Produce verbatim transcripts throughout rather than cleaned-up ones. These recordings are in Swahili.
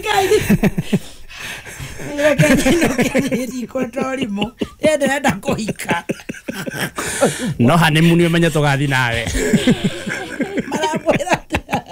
Ngai. Ni kotorimo. Ende enda kuhika. No honeymoon umenye tugathi nawe. Marabwira.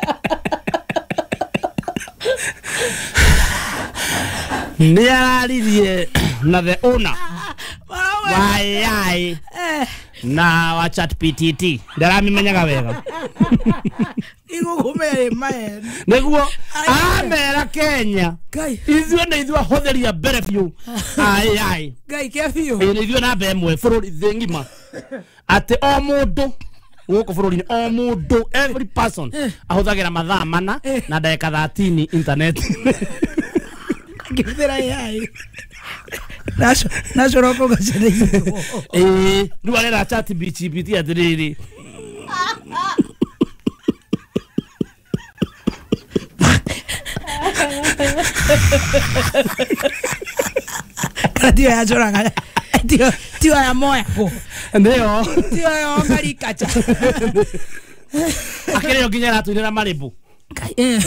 Ni araririe na the owner. Wai ai. Na wa ChatGPT. Ndaramimenyaga wega. Igukumere man. Neguo amera Kenya. Ngai. Ithuĩ nĩ ithuĩ ahũthĩria mbere biũ. Ai ai. Ngai ke biũ. Ĩ nĩ ithuĩ na mbere mwe bũrũri thĩ ngima. Atĩ o mũndũ gũkũ bũrũri-inĩ o mũndũ every person ahũthagĩra mathaa mana na ndagĩka thirteen internet. Ngĩhũthĩra A I. Nacho nacho roko gacere. Eh, rĩu arera ChatGPT atĩrĩrĩ. Tío ya choraga. Tío, tío ya moya. Ndio. Tío ya ngarikacha. Akĩrĩo nginya ratũirĩra marĩbũ. Eh,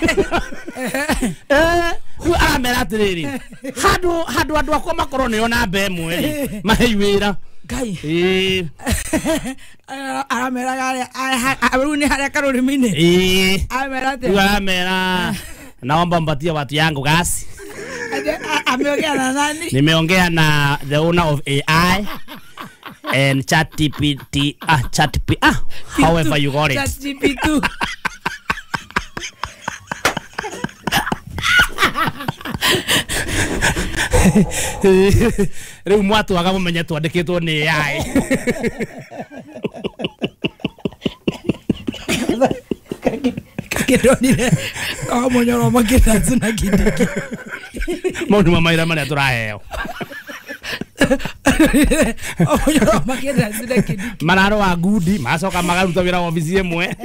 rĩu aramera atĩrĩrĩ. Handũ handũ andũ akwa makorwo nĩo namba ĩmwe rĩ, mahe wĩra. Ngai. Eh. Aramera gale, rĩu nĩ harĩa karũrĩmĩ-inĩ. Eh. Aramera atĩ. Rĩu aramera naomba mpatie watu yangu gasi. Ameongea na nani? Nimeongea na the owner of A I and ChatGPT. Ah, ChatGPT. Ah, however you got it. ChatGPT. Rĩu mwatu akamũmenya twandĩkĩtwo nĩ A I. Kakĩndonire kwa mũnyoro makĩtatũ na kĩndĩkĩ. Maũndũ mamaira marĩa tũraheo. Mũnyoro makĩtatũ na kĩndĩkĩ. Mararo wa ngundi macoka magaruta wĩra obici ĩmwe.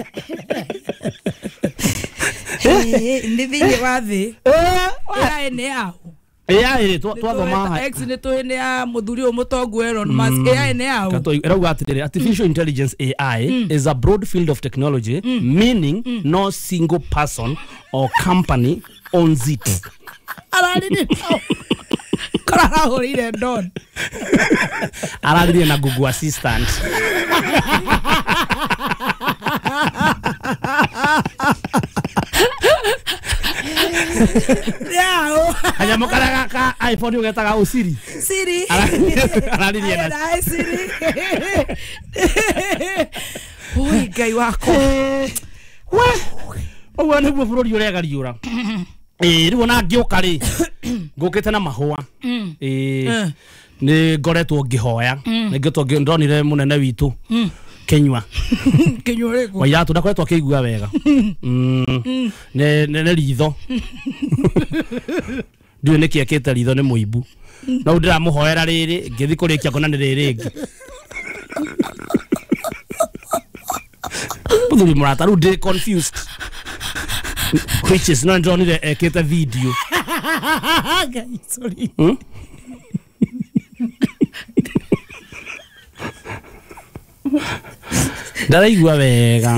Nĩ thĩinĩ wa thĩ. A I nĩ yaũ. A I twathoma X nĩ tũhĩ ya mũthuri ũyũ mũtongu Elon Musk. A I nĩ yaũ. Rauga atĩrĩrĩ, artificial intelligence A I mm. is a broad field of technology mm. meaning mm. no single person or company owns it. Ararire karahũrire Don. Ararire na Google Assistant. Yao. Kanyamo karaga ka iPhone ugetaga u Siri. Siri. Ararire na Siri. Oi Ngai wako. We. Owa nĩguo bũrũri ũrega riũra. Eh, rĩu ona ngĩũka rĩ. Ngũkĩte na mahũa. Eh. Nĩ ngoretwo ngĩhoya. Nĩ ngĩtwo ndonire mũnene witũ. Kenywa. Kenywa rĩkũ. Wairatũ ndakoretwo akĩigua wega. Mm. Ne ne ritho. Ndiũ nĩkĩ akĩte ritho nĩ mũibu. No ndĩramũhoera rĩrĩ ngĩthi kũrĩkia kona nĩ rĩrĩ ngĩ. Mũthuri mũrata rĩu ndĩ confused. Which is not only the ekĩte video. Ngai sorry. Ndaraigua wega.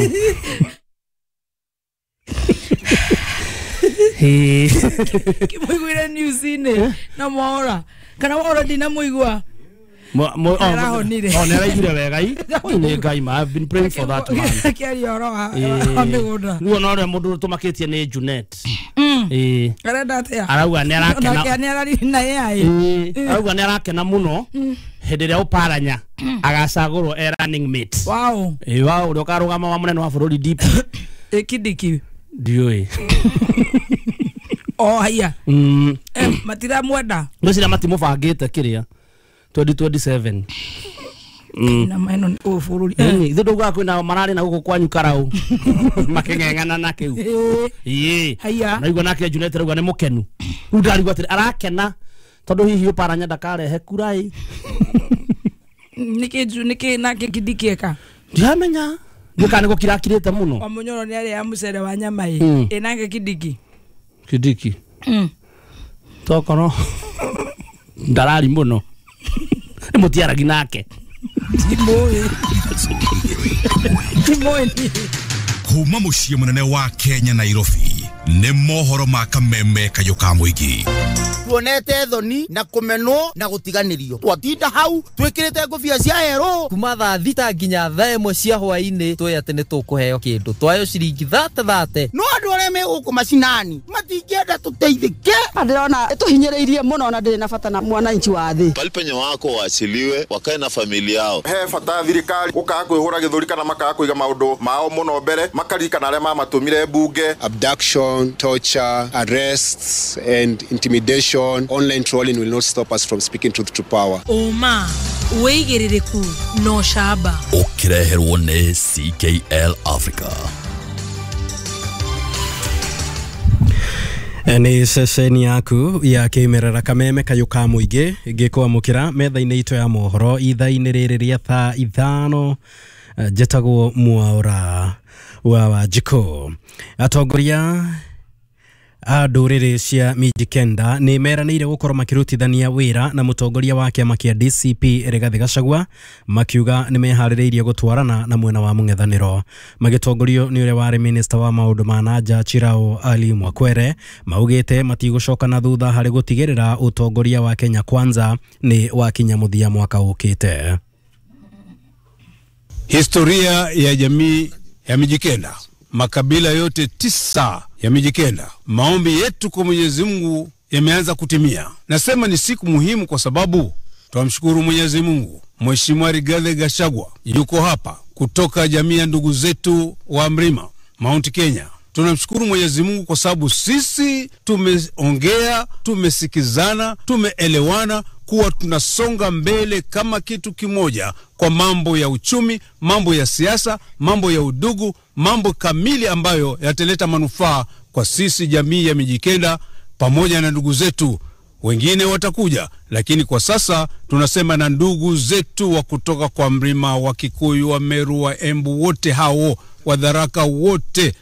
Kimuiguire news-inĩ na mora. Kana already na muigua. Mo mo oh neraigire wega i. Nĩ Ngai ma I've been praying for that man. Kĩari oro wa mĩgũnda. Ruo no rĩa mũndũ tũmakĩtie nĩ Junet. Eh. Arenda atĩa? Arauga nĩ arakena. Nake nĩ arari na A I. Arauga nĩ arakena mũno. Hĩndĩ ĩrĩa ũparanya agacagũrwo e running mate. Wow. Eh wow ũrĩa ũkarũgama wa mũnene wa bũrũri D P. Ekidiki. Ndiũĩ. Oh haya. Mm. Matira mwenda. Ndocira matimũbangĩte kĩrĩa twenty twenty-seven. Mm. Na maino o bũrũri. Ithu ndauga kwĩna mararĩ na gũkũ kwanyu Karau. Makĩng'eng'ana na kĩu. Ĩĩ. Haya. Naigua nake Junet rauga nĩ mũkenu. Rĩu ndarigua atĩ arakena tondũ hihi ũparanya ndakarehe kurai. Niki niki nake kidikieka. Ndiamenya. Ndikane gũkirakirĩte mũno. Wa mũnyoro nĩ arĩ ya mũcere wa nyama ĩ. Ĩ nake kidiki. Kidiki. Mm. Tokono. Ndarari mũno. Nĩ mũtiaragi nake. Timoi. Timoi. Kuma mũciĩ mũnene wa Kenya Nairobi. nĩ mohoro ma kameme kayo ka mũingĩ. Tuonete thoni na kumenwo na gutiganirio. Twatinda hau twikirite ngobia cia hero kuma thaa thita nginya thaa ĩmwe cia hwaĩ-inĩ tũĩ atĩ nĩ tũkũheo kĩndũ twayo ciringi thate thate. No andũ arĩa me gũkũ macinani matingĩenda tũteithĩke. Ndĩrona ĩtũhinyĩrĩirie mũno na ndĩrĩ na bata na mwananchi wa thĩ. Palipenye wako waachiliwe wakae na familia yao. He bata thirikari ukaga kwĩhũra gĩthũri kana makaga kũiga maũndũ mao mũno mbere makarikana arĩa mamatũmire bunge. Abduction, torture, arrests and intimidation. Online trolling will not stop us from speaking truth to power. Oma, weigiririku no shaba. Ukireherwo nĩ C K L Africa. Ni sesheni yaku ya kimerera kameme kayo ka mũingĩ ngĩkwamũkĩra metha-inĩ itũ ya mohoro ithaa-inĩ rĩrĩ rĩa thaa ithano. Njĩtagwo Mwaũra wa Wanjikũ. Atongoria a ndũrĩrĩ cia Mijikenda nĩ meranĩire gũkorwo makĩrutithania wĩra na mũtongoria wa kĩama kĩa D C P Rigathĩ Gachagua, makiuga nĩ meharĩrĩirie gũtwarana na mwena wa mũng'ethanĩro. Magĩtongorio nĩ ũrĩa warĩ minister wa maũndũ ma nanja Chirao Ali Mwakwere, maugĩte matigũcoka na thutha harĩ gũtigĩrĩra ũtongoria wa Kenya Kwanza nĩ wakinya mũthia mwaka ũkĩte. Historia ya jamii ya Mijikenda, makabila yote tisa ya Mijikenda, maombi yetu kwa Mwenyezi Mungu yameanza kutimia. Nasema ni siku muhimu kwa sababu tunamshukuru Mwenyezi Mungu. Mheshimiwa Rigathĩ Gachagua yuko hapa kutoka jamii ya ndugu zetu wa Mlima Mount Kenya. Tunamshukuru Mwenyezi Mungu kwa sababu sisi tumeongea, tumesikizana, tumeelewana kuwa tunasonga mbele kama kitu kimoja kwa mambo ya uchumi, mambo ya siasa, mambo ya udugu, mambo kamili ambayo yataleta manufaa kwa sisi jamii ya Mijikenda pamoja na ndugu zetu wengine watakuja, lakini kwa sasa tunasema na ndugu zetu wa kutoka kwa Mlima, wa Kikuyu, wa Meru, wa Embu, wote hao, wa Tharaka wote.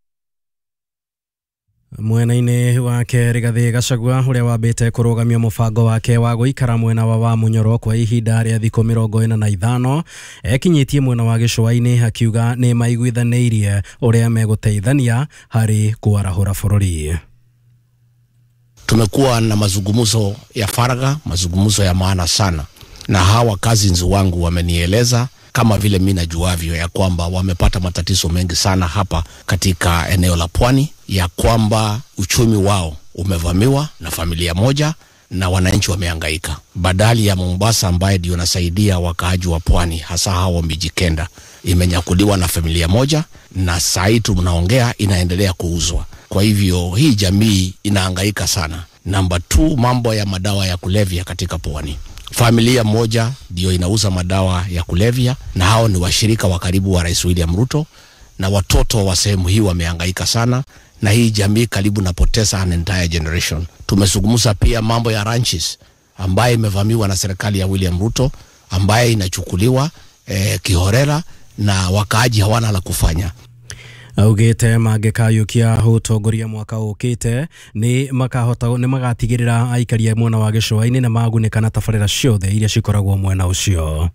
Mwena-inĩ wake Rigathĩ Gachagua ũrĩa wambĩte kũrũgamia mũbango wake wa gũikara mwena wa wa Munyoro kwa ihinda rĩa thikũ mĩrongo ĩna na ithano, ekinyĩtie mwena wa gĩcũa-inĩ akiuga nĩ maiguithanĩirie ũrĩa megũteithania harĩ kwarahũra bũrũri. Tumekuwa na mazungumzo ya faragha, mazungumzo ya maana sana, na hawa cousins wangu wamenieleza kama vile mimi najuavyo ya kwamba wamepata matatizo mengi sana hapa katika eneo la Pwani, ya kwamba uchumi wao umevamiwa na familia moja na wananchi wamehangaika. Badali ya Mombasa ambaye ndio nasaidia wakaaji wa Pwani hasa hao Mijikenda, imenyakuliwa na familia moja na saa hii tunaongea inaendelea kuuzwa. Kwa hivyo hii jamii inahangaika sana. Number two, mambo ya madawa ya kulevya katika Pwani. Familia moja ndio inauza madawa ya kulevya na hao ni washirika wa karibu wa Rais William Ruto, na watoto wa sehemu hii wamehangaika sana, na hii jamii karibu napoteza an entire generation. Tumezungumza pia mambo ya ranches ambaye imevamiwa na serikali ya William Ruto, ambaye inachukuliwa eh, kihorera na wakaaji hawana la kufanya. Augite mangĩkayũkia ũtongoria mwaka ũkĩte nĩ makahota nĩ magatigĩrĩra aikaria mwena wa gĩcũa-inĩ na magunĩka na tabarĩra ciothe iria cikoragwo mwena ũcio.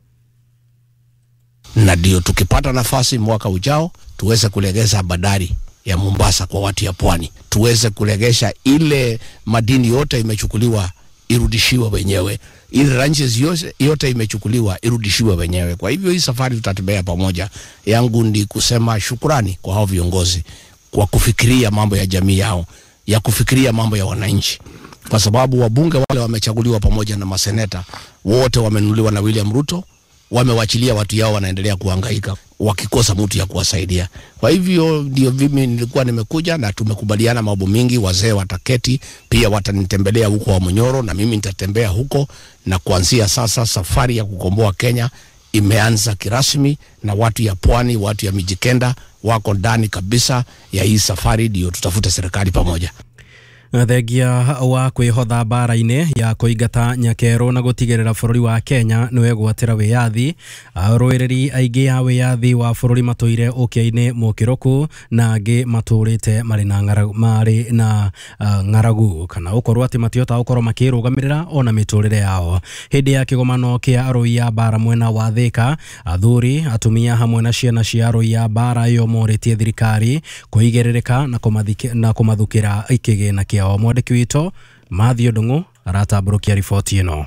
Na ndio tukipata nafasi mwaka ujao tuweze kulegeza bandari ya Mombasa kwa watu ya Pwani, tuweze kulegesha ile madini yote imechukuliwa irudishiwe wenyewe, ile ranches yote, yote imechukuliwa irudishiwe wenyewe. Kwa hivyo hii safari tutatembea pamoja. Yangu ni kusema shukrani kwa hao viongozi kwa kufikiria mambo ya jamii yao, ya kufikiria mambo ya wananchi, kwa sababu wabunge wale wamechaguliwa pamoja na maseneta wote wamenuliwa na William Ruto, wamewachilia watu yao wanaendelea kuhangaika wakikosa mtu ya kuwasaidia. Kwa hivyo ndio mimi nilikuwa nimekuja na tumekubaliana mambo mingi. Wazee wataketi pia watanitembelea huko wa Munyoro na mimi nitatembea huko, na kuanzia sasa safari ya kukomboa Kenya imeanza kirasmi, na watu ya Pwani, watu ya Mijikenda wako ndani kabisa ya hii safari, ndio tutafute serikali pamoja. Thengia wa kwihotha mbara-inĩ ya kũingata nyakerũ na gũtigĩrĩra bũrũri wa Kenya nĩwe gwatĩra wĩyathi, arũĩrĩri aingĩ a wĩyathi wa bũrũri matũire ũkĩa-inĩ mũkĩrũku na angĩ matũrĩte marĩ na ng'aragu, marĩ na uh, ng'aragu kana ũkorwo atĩ matihota gũkorwo makĩrũgamĩrĩra ona mĩtũrĩre yao. Hĩndĩ ya kĩgomano kĩa arũi a mbara mwena wa Thika, athuri, atumia hamwe na ciana cia arũi a mbara ĩyo morĩtie thirikari kũigĩrĩrĩka na kũmathukĩra ikĩgĩna kĩa o. Mwandĩki witũ Matthew Ndung'u aratambũrũkia riboti ĩno.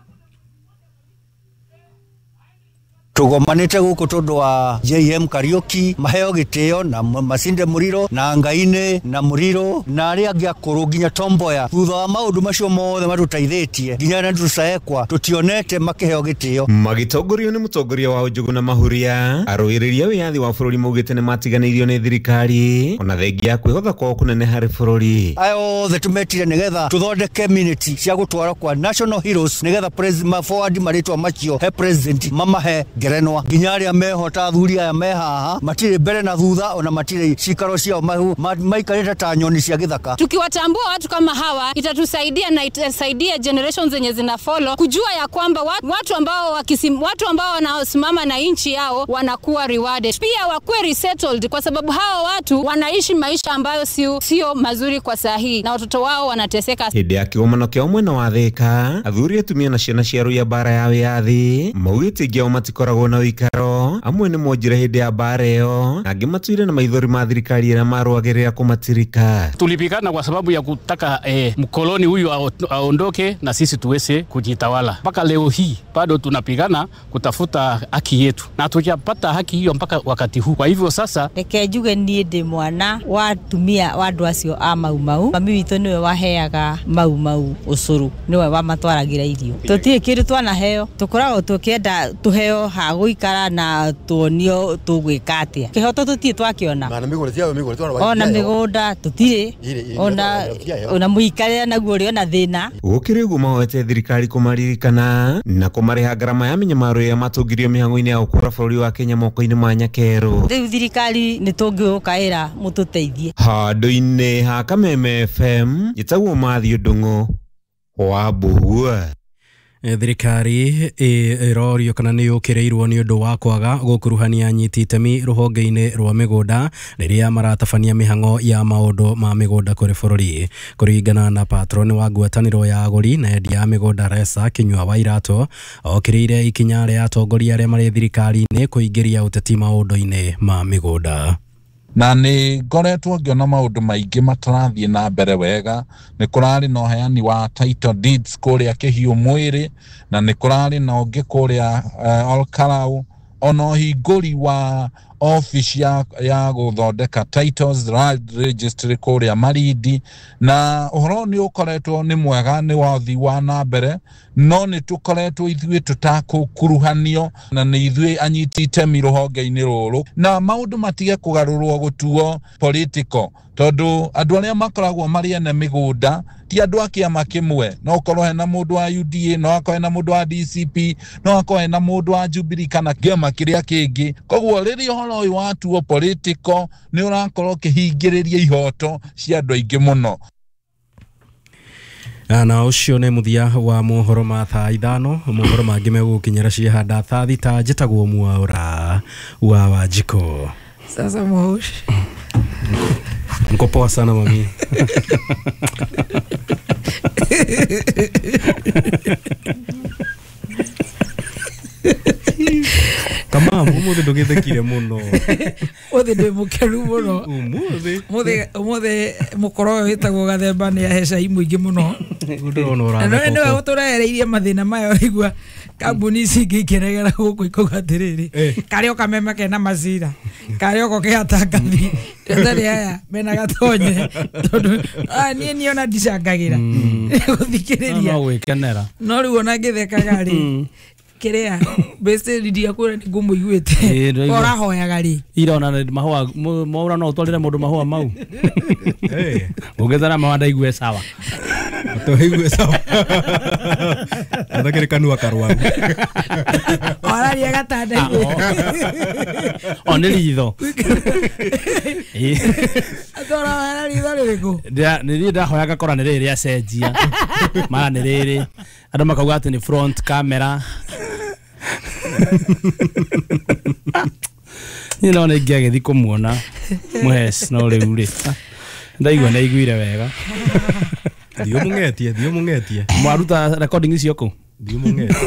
Tugomanite guku tondu wa J M Kariuki maheo gitio na Masinde Muriro na Ngaine na Muriro na aria angi akuru nginya Tomboya. Thutha wa maundu macio mothe matuteithetie nginya na tucaekwa tutionete makiheo gitio. Magitongorio ni mutongoria wa Njugu na Mahuria, aruiriria wiyathi wa bururi mugite ni matiganeirio ni thirikari ona thengia kwihotha kwa kunene hari bururi. Ayo the tumetire nigetha tuthondeke minute cia gutwara kwa national heroes nigetha president forward maritwa macio he president mamahe gerenwa nginya aria mehota athuri aya me haha matire mbere na thutha ona matire cikaro ciao maikarite ta nyoni cia githaka. Tukiwatambua watu kama hawa itatusaidia na itasaidia generations zenye zina follow kujua ya kwamba watu ambao wakisim, watu ambao wanaosimama na nchi yao wanakuwa rewarded, pia wakuwe resettled, kwa sababu hawa watu wanaishi maisha ambayo sio sio mazuri kwa sahihi na watoto wao wanateseka. Hĩndĩ ya kĩgomano kĩa mwena wa Thika, athuri, atumia na ciana cia arũi a mbara ya wĩyathi maugĩte ingĩ ao matikoragwo na ũikaro, amwe nĩ monjire hĩndĩ ya mbara ĩyo na angĩ matuire na maithori ma thirikari ĩrĩa marũagĩrĩra kũmatirika. Tulipigana kwa sababu ya kutaka eh, mkoloni huyu aondoke na sisi tuweze kujitawala. Mpaka leo hii bado tunapigana kutafuta haki yetu na hatujapata haki hiyo mpaka wakati huu. Kwa hivyo sasa reke njuge niĩ ndĩ mwana wa tumia wa andũ acio a mau mau. Mami witũ niwe waheaga mau mau ũcũrũ, niwe wamatwaragira irio. Tũtirĩ kĩndũ twanaheo, tũkoragwo tũkĩenda tuheo ha gũikara na tuonio tũgwĩka atĩa. Kĩhoto tũtirĩ twakĩona. Ona mĩgũnda ciao mĩgũnda twana ona mĩgũnda tũtirĩ ona ona mũikarĩra naguo rĩ ona thĩna. Gũkĩrĩ ũguo mahoete thirikari kũmaririkana na kũmarĩha ngarama ya mĩnyamaro ĩrĩa matũngirio mĩhang'o-inĩ ya gũkũra bũrũri wa Kenya moko-inĩ ma nyakerũ. Rĩu thirikari nĩ tũngĩũkaĩra mũtũteithie. Handũ-inĩ ha Kameme F M njĩtagwo Matthew Ndung'u wa Mbugua. Thirikari ĩrorio kana nĩ yũkĩrĩirwo nĩ ũndũ wa kwaga gũkuruhania anyiti itemi rũhonge-inĩ rwa mĩgũnda rĩrĩa maratabania mĩhang'o ya maũndũ ma mĩgũnda kũrĩ bũrũri. Kũringana na patron wa ngwatanĩro ya agũri na endia ya mĩgũnda Resa Kinyua wa Irato, okĩrĩire ikinya rĩa atongoria arĩa marĩ thirikari-inĩ kũingĩria ũteti maũndũ-inĩ ma mĩgũnda. Na nĩ ngoretwo ngĩona maũndũ maingĩ matarathiĩ na mbere wega. Nĩ kũrarĩ na ũheani wa title deeds kũrĩa Kĩhiũ Mwĩrĩ, na nĩ kũrarĩ na ũngĩ kũrĩa uh, Olkarau, ona ũhingũri wa office ya, ya gũthondeka titles registry kũrĩa Marindi, na ũhoro nĩ ũkoretwo nĩ mwega, nĩ wathi wa na mbere, no nĩ tũkoretwo ithuĩ tũtakũkuruhanio na nĩ ithuĩ anyiti itemi rũhonge-inĩ rũrũ, na maũndũ matige kũgarũrwo gũtuo political, tondũ andũ arĩa makoragwo marĩ ene mĩgũnda ti andũ a kĩama kĩmwe. No ũkorwo hena mũndũ wa U D A, no akorwo hena mũndũ wa D C P, no akorwo hena mũndũ wa Jubilee kana kĩama kĩrĩa kĩngĩ. Koguo rĩrĩa ũhoro ũyũ watuo political nĩ ũrakorwo ũkĩhingĩrĩria ihoto cia andũ aingĩ mũno. Na ũcio nĩ mũthia wa mohoro ma thaa ithano. Mohoro mangĩ megũkinyĩra ciahanda thaa thita. Njĩtagwo Mwaũra wa Wanjikũ. Sasa Mwaũra mko poa sana mami. Kama umuthi ndugithekire muno. Othe ndĩ mũkeru muno. Umuthi. Umuthi umuthi mukoro witagwo Gathemba nĩ aheca imũingĩ muno. Ndĩrona ũrana. Na nĩ wewe ũtũrehereirie mathĩna maya igua kambuni ici ingĩ ikĩregera gũkũ ikuga atĩrĩrĩ. Karĩ o Kameme kena macira. Karĩ o gũkĩhatangathi. Ndari aya mena gatonye. Tondũ niĩ niona ndicangagĩra. Gũthikĩrĩria. No gwĩkenera. No rĩu ona ngĩthekaga rĩ. Kirea bese ndidia kura ngumuiguite ora hoyaga ri ira ona mahua Mwaũra no utwarire mundu mahua mau eh ungethana mawanda igue sawa to igue sawa athakire kanua karwa ora ri gatanda igue oneli itho Tora ritho ririku. Ndia nĩ ndahoyaga kora nĩ rĩrĩ acenjia. Mara nĩ rĩrĩ. Andũ makauga atĩ nĩ front camera. Ni no nĩ ngĩagĩthi kũmuona. Mũhes no rĩu rĩ. Ndaigua na iguire wega. Dio mungetie, dio mungetie. Mwaruta recording icio kũ? Dio mungetie.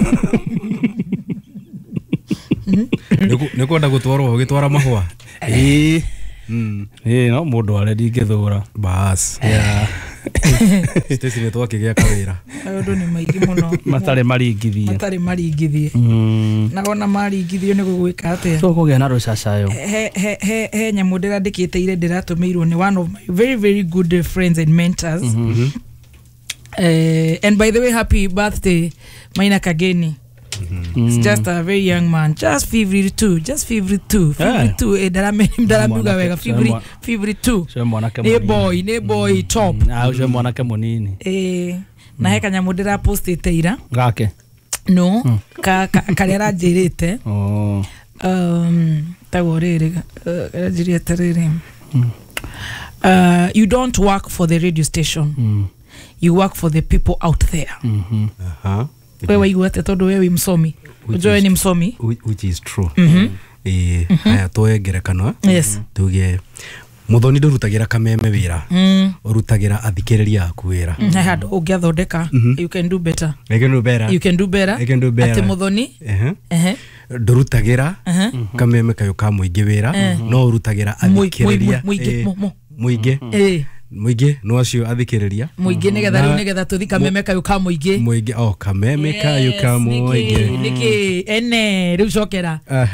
Nĩ kwenda gũtwarwo ũgĩtwara mahũa. Ĩĩ. Mm. Ĩĩ no mũndũ arĩa ndingĩthũra. Bas. Yeah. Stacey nĩ twakĩgĩa kawĩra. Maũndũ nĩ maingĩ mũno. Matarĩ maringithie. Matarĩ maringithie. Mm. Na ona maringithio nĩ gũgwĩka atĩa. So kũgĩa na rũcacayo. He he he he nyamũ ndĩrandĩkĩte ire ndĩratũmĩirwo nĩ one of my very very good uh, friends and mentors. Mm -hmm. Uh, and by the way, happy birthday, Maina Kageni. Mm-hmm. It's just a very young man, just fifty-two, just fifty-two, fifty-two. Eh, dara me dara mbuga wega fifty-two. Ne boy, ne boy top. Ah, ujo mwana ke munini. Eh, na heka nyamu ndira postete ira. Gake. No, ka kalera jirete. Oh. Um, tagorere, jirete rere. Uh, you don't work for the radio station. Mm. You work for the people out there. Mhm. Aha. Wewe yuate todo wewe msomi. Ujoe ni msomi. Which is true. Mhm. Eh, aya toye ngerekano. Yes. Tuge muthoni ndurutagira kameme wira. Mm. Urutagira athikiriria aku wira. I had ugiathondeka. You can do better. You can do better. You can do better. You can do better. Ate muthoni. Eh. Eh. Ndurutagira kameme kayo ka muingi wira, no urutagira athikiriria. Muingi muingi. Eh. Muingi no acio athikiriria. Muingi nigetha riu nigetha tuthi kameme kayo ka muingi. Muingi oh kameme kayo ka muingi. Niki ene riu cokera.